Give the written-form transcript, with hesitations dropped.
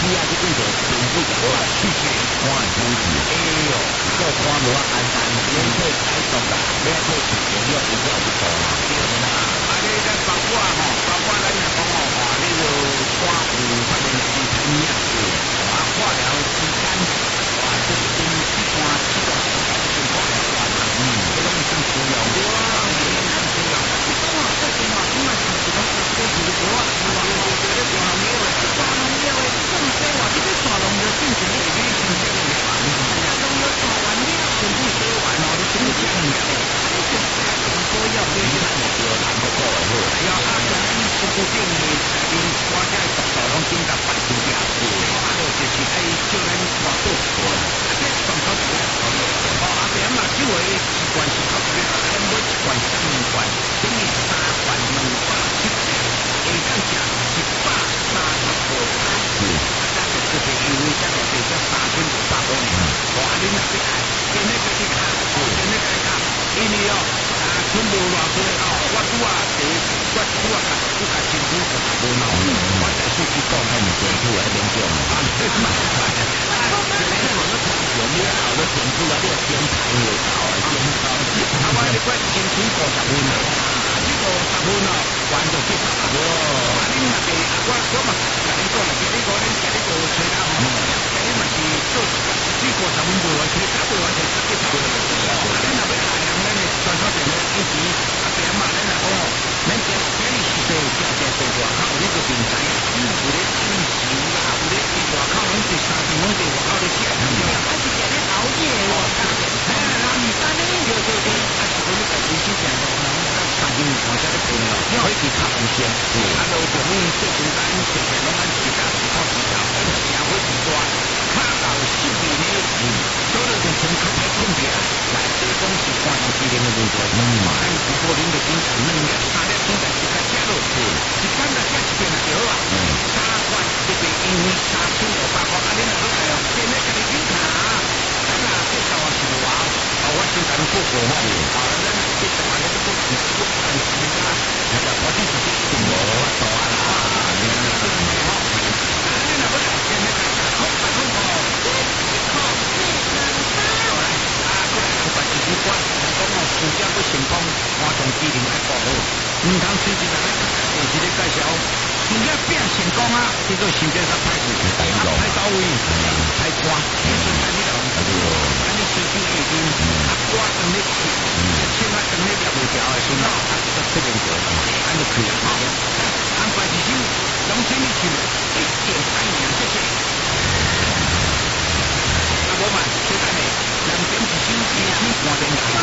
啊，这种就全部就好啊，去去看出去。哎呦，这看无啊简单，免费解冻啦，免费去研究比较不错啦。对啦，啊，你这包括吼，包括咱若讲吼，你就看有发现是太热的，啊，看了时间，啊，这是因去看7个小时先看了完啦，这拢算需要。对啊，算需要。你讲哦，这边哦，你嘛是一种特别是我啊，是话我觉得大农业的，大农业的种植话，你这大农就进行的比新鲜的慢，大农就大完了，全部收完哦，你全部降了，你就全部要对对对，难不过好，要啊，可能是固定的，你我这速度拢紧到8千加速，啊，就是爱叫咱看到过，啊，这上头一个好了，哦，啊，别嘛，这位习惯是靠这个，咱每一罐3罐，等于3罐270，下当吃130个卡数，啊，这就是因为这个比较3500公里，哇，你那个今日个去卡，今日个卡，因为哦，啊，剩无偌多哦，我拄啊第，我拄啊清楚50分哦，我在数据讲很清楚的那种啊，这是嘛？啊，这个我们看有没有好的前途啊？这个先排后到啊，先到，啊，我你快清楚50分了，啊，这个50分哦，完就结束了，啊，你那个啊，我嘛，甲你讲了，甲你讲，恁甲你做吹啦吼，甲你嘛是做水果10分未完吹，打未完吹直接炒了，啊，恁若要来人，咱就传说电话以前啊，别嘛，咱若讲哦，咱这你是做正正做外口，你就明知啊，有咧进修啦，有咧伫外口，拢伫3天拢伫外口咧吃，还是在咧熬夜哦，哎，你三天对对对，啊，是讲你家己去食咯，3天看这个朋友，可以去较新鲜，啊，路上面做时间，常常拢按时间10块2条，而且社会时段，较到10年的，所有就从较歹困起来，来这讲是关键时间的问题，嘛，咱如果恁就经常2粒3粒经常一个吃落去，一天就吃一遍就好啊，3罐一个因为3500块，啊，恁若要来哦，今日家己去查，咱若介绍我是话，啊，我先甲你报告吼，啊，咱介绍完了这个是不但是啊，那个我这是一定无法度啊啦，你若要来今日来吃好快好哦，你管，讲哦，事情要成功，我从机灵来报好，唔通随便来电视咧介绍，事业变成功啊，叫做成绩上歹去，啊，歹到位，歹官，你顺带你讲，啊，你收收现金，啊，我等你去，钱啊等你掠袂条的时候，啊，就出现过，安就去了，安排一手，拢请你去，1.3年，谢谢。啊，无嘛，小等下，2点1手，你看电台。